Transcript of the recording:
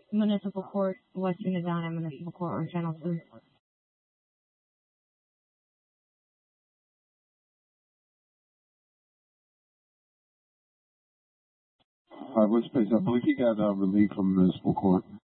Municipal Court, Western Medina Municipal Court, or Channel 2. All right, what's the pace? I believe he got relief from municipal court.